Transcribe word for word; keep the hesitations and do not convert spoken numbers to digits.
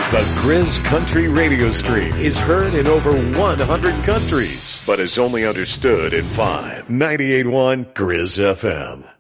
The Grizz Country radio stream is heard in over one hundred countries, but is only understood in five. ninety-eight point one Grizz F M.